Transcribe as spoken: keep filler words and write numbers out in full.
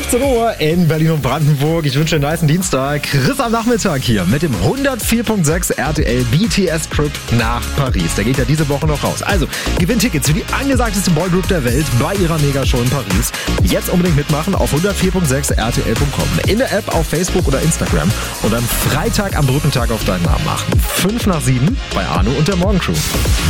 achtzehn Uhr in Berlin und Brandenburg. Ich wünsche einen nice Dienstag. Chris am Nachmittag hier mit dem hundertvier Komma sechs R T L B T S-Trip nach Paris. Der geht ja diese Woche noch raus. Also, gewinnt Tickets für die angesagteste Boygroup der Welt bei ihrer Megashow in Paris. Jetzt unbedingt mitmachen auf hundertvier Komma sechs R T L Punkt com. In der App, auf Facebook oder Instagram. Und am Freitag am Brückentag auf deinen Namen achten. fünf nach sieben bei Arno und der Morgencrew.